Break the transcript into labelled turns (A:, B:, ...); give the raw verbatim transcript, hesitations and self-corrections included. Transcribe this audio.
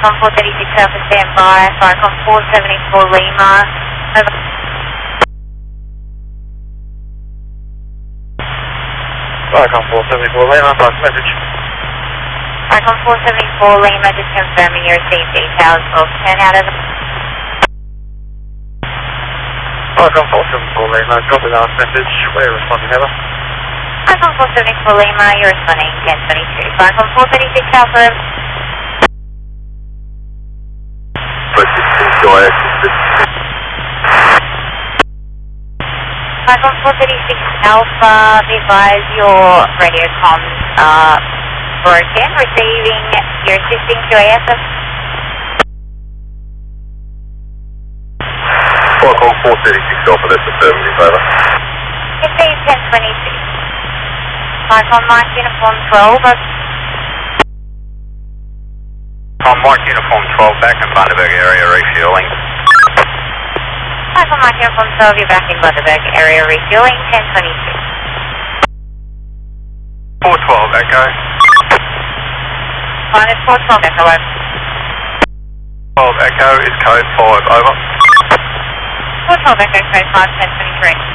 A: Icon four thirty-six Alpha standby, Icon four seventy-four Lima, over.
B: Icon four seventy-four Lima, pass message.
A: Icon four seventy-four Lima, just confirming you received details of ten out of.
B: Icon four seventy-four Lima, copy last message, we're responding over.
A: Icon four seventy-four Lima, you're responding ten twenty-two. Icon four thirty-six Alpha. Icon four thirty-six Alpha, be advised your radio comms are broken, receiving your existing Q A S.
B: Icon four thirty-six Alpha, that's affirmative, over.
A: Receive ten twenty-two. Icon Mike Uniform twelve, over.
B: Icon Mike Uniform twelve, back in Bundaberg area, refueling.
A: Icon Mike Uniform twelve, you're back in Bundaberg area, refueling, ten twenty-two.
B: four twelve, Echo.
A: Minus four twelve, Echo, over.
B: twelve Echo is code five, over.
A: four twelve, Echo, code five, ten twenty-three.